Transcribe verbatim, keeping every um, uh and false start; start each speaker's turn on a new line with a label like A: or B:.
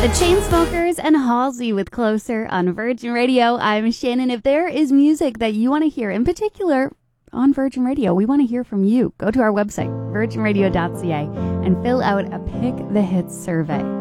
A: The Chainsmokers and Halsey with Closer on Virgin Radio. I'm Shannon. If there is music that you want to hear, in particular on Virgin Radio, we want to hear from you. Go to our website, virgin radio dot c a, and fill out a Pick the Hits survey.